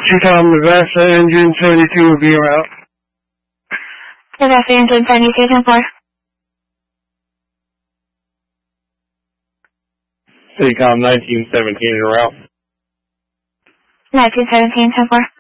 CITYCOM, Nevada engine 72 will be around. Nevada engine 72, 10-4. CITYCOM 1917 en route. 1917, 10-4.